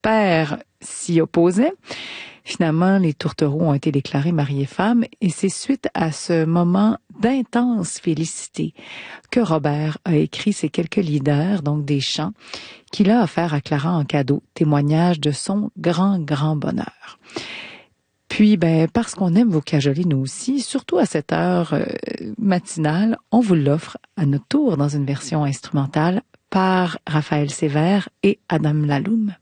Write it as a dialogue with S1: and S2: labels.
S1: père s'y opposait. Finalement, les tourtereaux ont été déclarés mari et femme et c'est suite à ce moment d'intense félicité que Robert a écrit ces quelques lieder, donc des chants, qu'il a offerts à Clara en cadeau, témoignage de son grand bonheur. Puis, parce qu'on aime vous cajoler nous aussi, surtout à cette heure matinale, on vous l'offre à notre tour dans une version instrumentale par Raphaël Sévère et Adam Laloum.